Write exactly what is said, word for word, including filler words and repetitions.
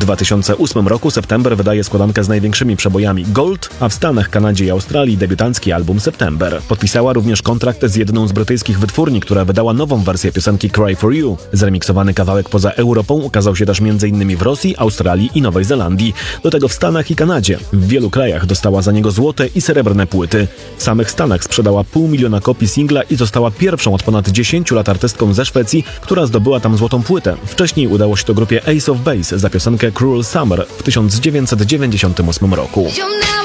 dwa tysiące ósmym roku September wydaje składankę z największymi przebojami Gold, a w Stanach, Kanadzie i Australii debiutancki album September. Podpisała również kontrakt z jedną z brytyjskich wytwórni, która wydała nową wersję piosenki Cry for You. Zremiksowany kawałek poza Europą ukazał się też między innymi w Rosji, Australii i Nowej Zelandii. Do tego w Stanach i Kanadzie. W wielu krajach dostała za niego złote i srebrne płyty. W samych Stanach sprzedała pół miliona kopii singla i została pierwszą od ponad dziesięciu lat artystką ze Szwecji, która zdobyła tam złotą płytę. Wcześniej udało się to grupie Ace of Base za piosenkę Cruel Summer w tysiąc dziewięćset dziewięćdziesiątym ósmym roku.